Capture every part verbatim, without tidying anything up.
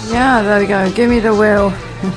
Yeah, there we go. Give me the will.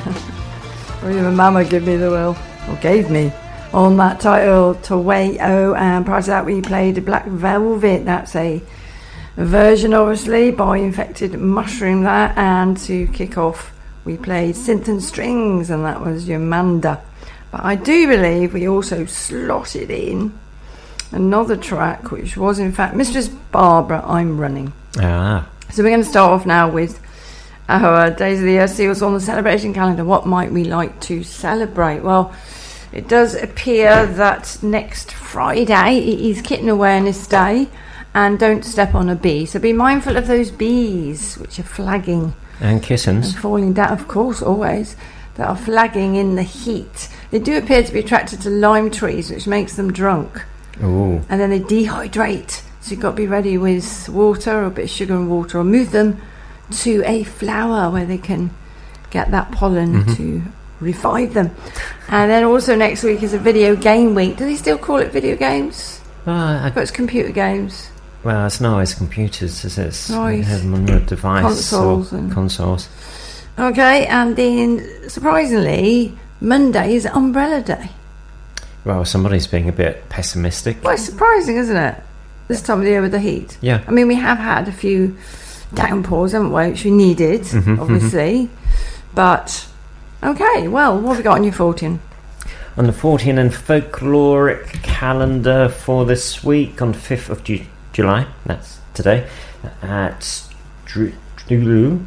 Or even Mama give me the will. Or gave me. On that title, Taweo. And prior to that, we played Black Velvet. That's a version, obviously, by Infected Mushroom there. And to kick off, we played Synth and Strings. And that was Yomanda. But I do believe we also slotted in another track, which was, in fact, Mistress Barbara, I'm Running. Ah. So we're going to start off now with our Days of the Earth. See what's on the celebration calendar. What might we like to celebrate? Well, it does appear that next Friday it is Kitten Awareness Day, and don't step on a bee. So be mindful of those bees which are flagging and kittens and falling down, of course, always, that are flagging in the heat. They do appear to be attracted to lime trees, which makes them drunk. Ooh. And then they dehydrate. So you've got to be ready with water or a bit of sugar and water, or move them to a flower where they can get that pollen mm-hmm. to revive them. And then also next week is a video game week. Do they still call it video games? Uh, I, but it's computer games. Well, it's not always computers, is it? It's right. You have them on your device. Consoles. Or and consoles. Okay, and then surprisingly, Monday is Umbrella Day. Well, somebody's being a bit pessimistic. Well, it's surprising, isn't it? This time of the year with the heat. Yeah. I mean, we have had a few downpours, haven't we, which we needed, mm-hmm, obviously. Mm-hmm. But, okay, well, what have we got on your fourteen? On the fourteen and folkloric calendar for this week, on the fifth of Ju- July, that's today, at Dru- Dru-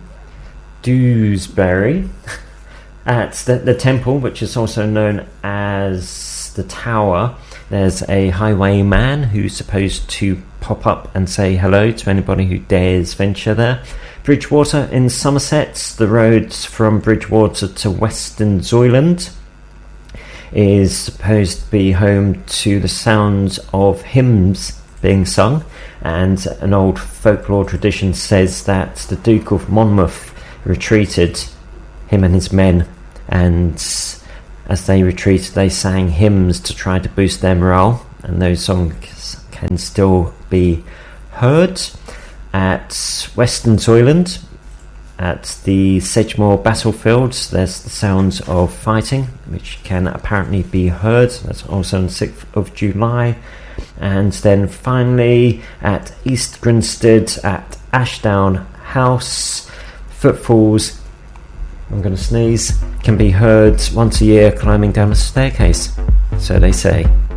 Dewsbury, at the, the temple, which is also known as the Tower, there's a highwayman who's supposed to pop up and say hello to anybody who dares venture there. Bridgewater in Somerset, the road from Bridgewater to Western Zoyland, is supposed to be home to the sounds of hymns being sung, and an old folklore tradition says that the Duke of Monmouth retreated, him and his men, and as they retreated they sang hymns to try to boost their morale, and those songs can still be heard. At Western Zoyland, at the Sedgemoor battlefield, there's the sounds of fighting which can apparently be heard. That's also on the sixth of July. And then finally at East Grinstead at Ashdown House, footfalls, I'm going to sneeze, can be heard once a year climbing down a staircase, so they say.